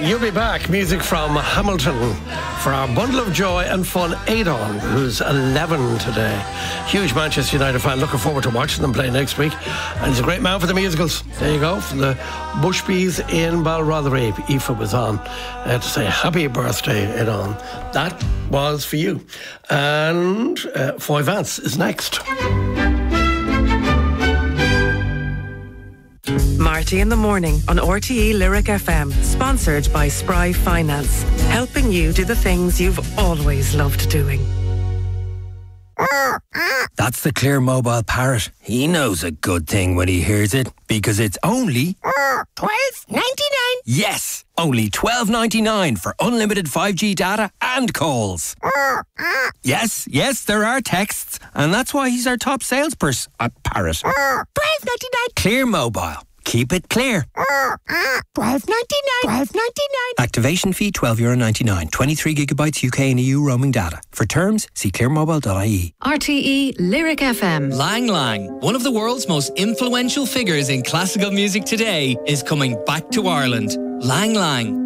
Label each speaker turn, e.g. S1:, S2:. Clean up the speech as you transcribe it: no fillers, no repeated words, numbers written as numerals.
S1: You'll Be Back, music from Hamilton for our bundle of joy and fun. Adon, who's 11 today. Huge Manchester United fan. Looking forward to watching them play next week. And he's a great man for the musicals. There you go, from the Bushbees in Balrotherry. Aoife was on to say happy birthday, Adon. That was for you. And Foy Vance is next.
S2: Marty in the Morning on RTE Lyric FM, sponsored by Spry Finance, helping you do the things you've always loved doing.
S3: That's the Clear Mobile Parrot. He knows a good thing when he hears it, because it's only
S4: $12.99.
S3: Yes, only $12.99 for unlimited 5G data and calls. Yes, there are texts, and that's why he's our top salesperson at Parrot.
S4: $12.99.
S3: Clear Mobile. Keep it clear.
S4: $12.99.
S3: Activation fee €12.99. 23 gigabytes UK and EU roaming data. For terms, see clearmobile.ie.
S5: RTE Lyric FM.
S6: Lang Lang, one of the world's most influential figures in classical music today, is coming back to Ireland. Lang Lang.